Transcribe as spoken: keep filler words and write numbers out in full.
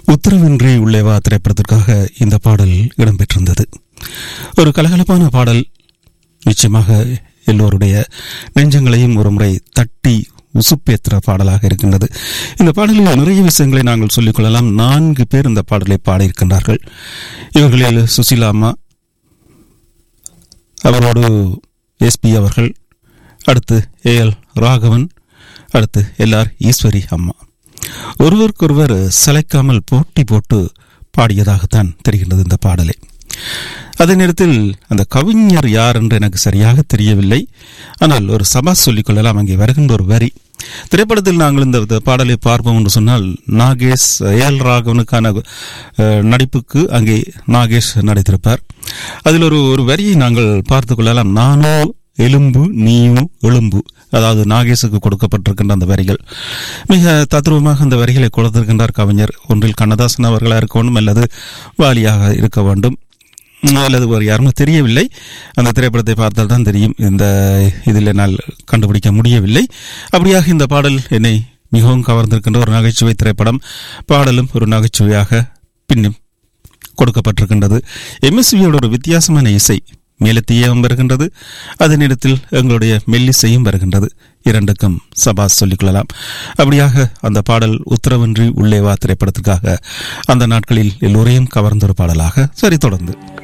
உத்தரவின்றி உள்ளே வா திரைப்படத்திற்காக இந்த பாடல் இடம்பெற்றிருந்தது. ஒரு கலகலப்பான பாடல், நிச்சயமாக எல்லோருடைய நெஞ்சங்களையும் ஒரு முறை தட்டி உசுப்பேற்ற பாடலாக இருக்கின்றது. இந்த பாடலில் நிறைய விஷயங்களை நாங்கள் சொல்லிக் கொள்ளலாம். நான்கு பேர் இந்த பாடலை பாடியிருக்கின்றார்கள். இவர்களில் சுசிலா அம்மா, அவரோடு எஸ்பி அவர்கள், அடுத்து ஏ எல் ராகவன், அடுத்து எல் ஆர் ஈஸ்வரி அம்மா. ஒருவருக்கொருவர் சளைக்காமல் போட்டி போட்டு பாடியதாகத்தான் தெரிகின்றது இந்த பாடலை. அதே நேரத்தில் அந்த கவிஞர் யார் என்று எனக்கு சரியாக தெரியவில்லை. ஆனால் ஒரு சபா சொல்லிக் கொள்ளலாம். அங்கே வருகின்ற ஒரு வரி, திரைப்படத்தில் நாங்கள் இந்த பாடலை பார்ப்போம் என்று சொன்னால் நாகேஷ் ஏல் ராகவனுக்கான நடிப்புக்கு அங்கே நாகேஷ் நடித்திருப்பார். அதில் ஒரு ஒரு வரியை நாங்கள் பார்த்து கொள்ளலாம். நானோ எலும்பு நீயோ எலும்பு, அதாவது நாகேஷுக்கு கொடுக்கப்பட்டிருக்கின்ற அந்த வரிகள் மிக தத்ரூபமாக அந்த வரிகளை கொடுத்திருக்கின்றார் கவிஞர். ஒன்றில் கண்ணதாசன் அவர்களாக இருக்க வேண்டும், அல்லது வாலியாக இருக்க வேண்டும், அல்லது ஒரு யாருமே தெரியவில்லை. அந்த திரைப்படத்தை பார்த்தால் தான் தெரியும். இந்த இதில் என்னால் கண்டுபிடிக்க முடியவில்லை. அப்படியாக இந்த பாடல் என்னை மிகவும் கவர்ந்திருக்கின்ற ஒரு நகைச்சுவை திரைப்படம். பாடலும் ஒரு நகைச்சுவையாக பின்னும் கொடுக்கப்பட்டிருக்கின்றது. எம்எஸ்வியோட ஒரு வித்தியாசமான இசை மேலத்தீயம் வருகின்றது, அதே நேரத்தில் எங்களுடைய மெல்லிசையும் வருகின்றது. இரண்டுக்கும் சபாஸ் சொல்லிக் கொள்ளலாம். அப்படியாக அந்த பாடல் உத்தரவின்றி உள்ளே வா திரைப்படத்திற்காக அந்த நாட்களில் எல்லோரையும் கவர்ந்த ஒரு பாடலாக சரி தொடர்ந்து